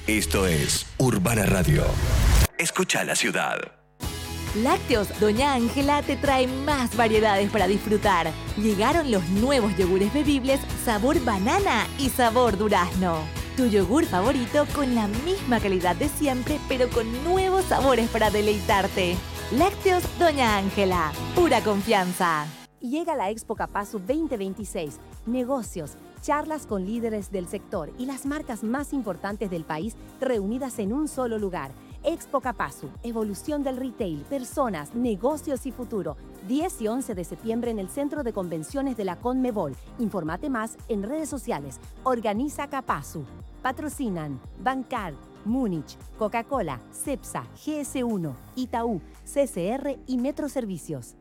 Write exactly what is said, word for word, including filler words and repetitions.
Esto es Urbana Radio. Escucha la ciudad. Lácteos Doña Ángela te trae más variedades para disfrutar. Llegaron los nuevos yogures bebibles sabor banana y sabor durazno. Tu yogur favorito con la misma calidad de siempre, pero con nuevos sabores para deleitarte. Lácteos Doña Ángela, pura confianza. Llega la Expo Capasu veinte veintiséis. Negocios, charlas con líderes del sector y las marcas más importantes del país reunidas en un solo lugar. Expo Capasu, evolución del retail, personas, negocios y futuro. diez y once de septiembre en el Centro de Convenciones de la Conmebol. Infórmate más en redes sociales. Organiza Capasu. Patrocinan Bancar, Múnich, Coca-Cola, Cepsa, G S uno, Itaú, C C R y Metro Servicios.